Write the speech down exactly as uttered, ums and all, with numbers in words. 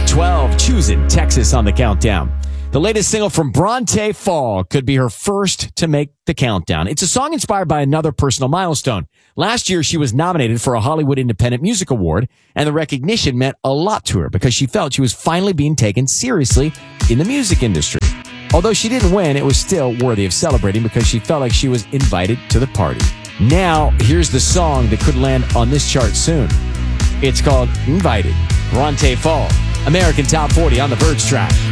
twelve, Choosing Texas on the countdown. The latest single from Bronte Fall could be her first to make the countdown. It's a song inspired by another personal milestone. Last year, she was nominated for a Hollywood Independent Music Award, and the recognition meant a lot to her because she felt she was finally being taken seriously in the music industry. Although she didn't win, it was still worthy of celebrating because she felt like she was invited to the party. Now, here's the song that could land on this chart soon. It's called Invited. Bronte Fall, American Top forty on the Verge track.